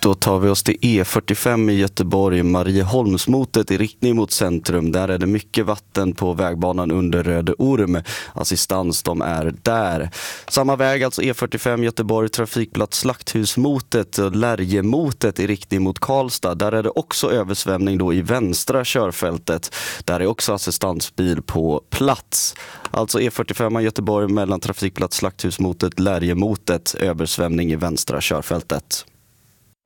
Då tar vi oss till E45 i Göteborg, Marieholmsmotet i riktning mot centrum. Där är det mycket vatten på vägbanan under Röde Orm. Assistans, de är där. Samma väg, alltså E45 Göteborg, trafikplats Slakthusmotet och Lärjemotet i riktning mot Karlstad. Där är det också översvämning då i vänstra körfältet. Där är också assistansbil på plats. Alltså E45 Göteborg mellan trafikplats Slakthusmotet, Lärjemotet, översvämning i vänstra körfältet.